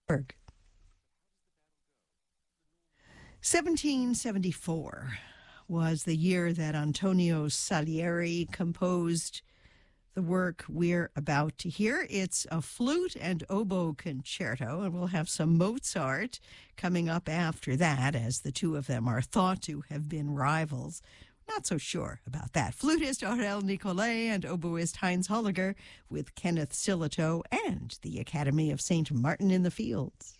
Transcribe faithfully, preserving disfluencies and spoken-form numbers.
seventeen seventy-four was the year that Antonio Salieri composed the work we're about to hear. It's a flute and oboe concerto, and we'll have some Mozart coming up after that, as the two of them are thought to have been rivals. Not so sure about that. Flutist Aurel Nicolai and oboist Heinz Holliger with Kenneth Sillitoe and the Academy of Saint Martin in the Fields.